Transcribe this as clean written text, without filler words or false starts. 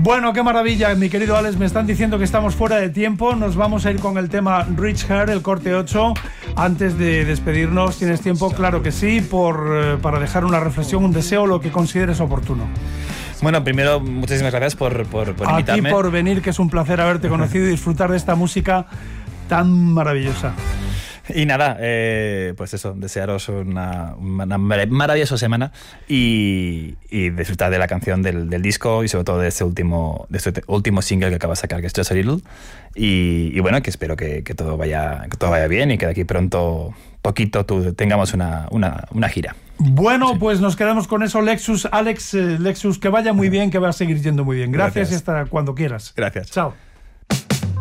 Bueno, qué maravilla, mi querido Alex. Me están diciendo que estamos fuera de tiempo. Nos vamos a ir con el tema Rich Hair, el corte 8. Antes de despedirnos, ¿tienes tiempo? Claro que sí, para dejar una reflexión, un deseo, lo que consideres oportuno. Bueno, primero, muchísimas gracias por invitarme. A ti por venir, que es un placer haberte conocido y disfrutar de esta música tan maravillosa. Y nada, pues eso, desearos una maravillosa semana y disfrutar de la canción del disco y sobre todo de este último single que acaba de sacar, que es Just a Little. Y bueno, que espero que todo vaya bien y que de aquí pronto, poquito, tengamos una gira. Bueno, sí. Pues nos quedamos con eso, Alex, que vaya muy bien, que va a seguir yendo muy bien. Gracias. Y hasta cuando quieras. Gracias. Chao.